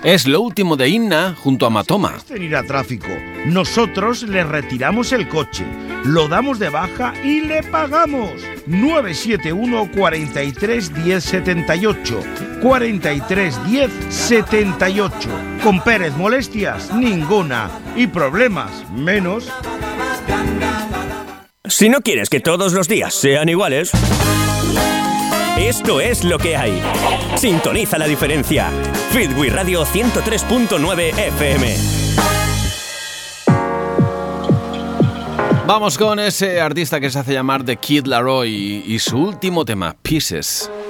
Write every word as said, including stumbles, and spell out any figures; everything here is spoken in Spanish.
Es lo último de Inna junto a Matoma. Ir a tráfico. Nosotros le retiramos el coche, lo damos de baja y le pagamos. nueve siete uno, cuatro tres, uno cero siete ocho. cuatro tres, uno cero siete ocho. Con Pérez, molestias ninguna. Y problemas menos. Si no quieres que todos los días sean iguales, esto es lo que hay. Sintoniza la diferencia. Fitwi Radio ciento tres punto nueve F M. Vamos con ese artista que se hace llamar The Kid Laroi y su último tema, Pieces.